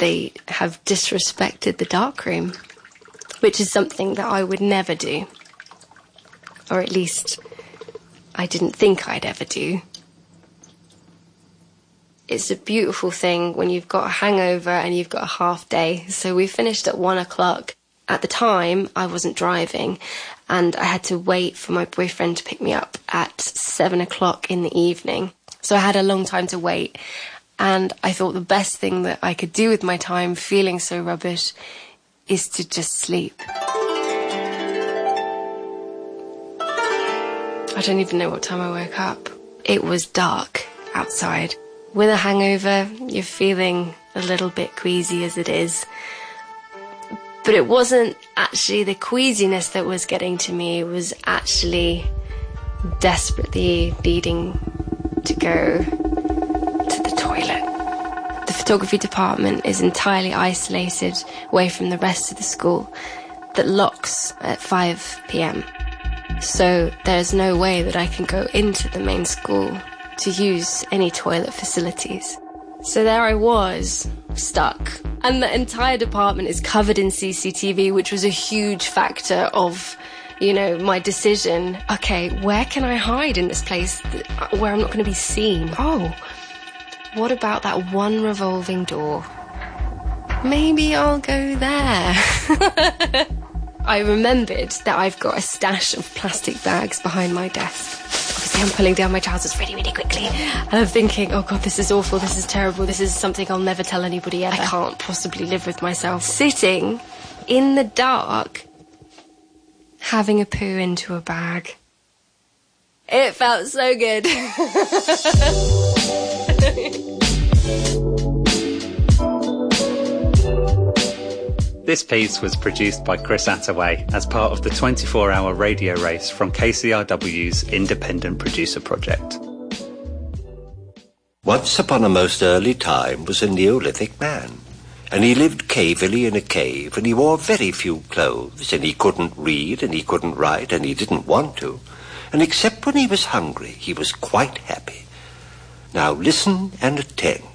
they have disrespected the darkroom, which is something that I would never do. Or at least I didn't think I'd ever do. It's a beautiful thing when you've got a hangover and you've got a half day. So we finished at 1 o'clock. At the time, I wasn't driving, and I had to wait for my boyfriend to pick me up at 7 o'clock in the evening. So I had a long time to wait, and I thought the best thing that I could do with my time, feeling so rubbish, is to just sleep. I don't even know what time I woke up. It was dark outside. With a hangover, you're feeling a little bit queasy as it is. But it wasn't actually the queasiness that was getting to me. It was actually desperately needing to go to the toilet. The photography department is entirely isolated away from the rest of the school that locks at 5 p.m. So there's no way that I can go into the main school to use any toilet facilities. So there I was, stuck. And the entire department is covered in CCTV, which was a huge factor of, my decision. Okay, where can I hide in this place where I'm not going to be seen? Oh, what about that one revolving door? Maybe I'll go there. I remembered that I've got a stash of plastic bags behind my desk. Obviously, I'm pulling down my trousers really, really quickly. And I'm thinking, oh God, this is awful, this is terrible, this is something I'll never tell anybody ever. I can't possibly live with myself. Sitting in the dark, having a poo into a bag. It felt so good. This piece was produced by Chris Attaway as part of the 24-hour radio race from KCRW's Independent Producer Project. Once upon a most early time was a Neolithic man, and he lived cavily in a cave, and he wore very few clothes, and he couldn't read, and he couldn't write, and he didn't want to, and except when he was hungry, he was quite happy. Now listen and attend.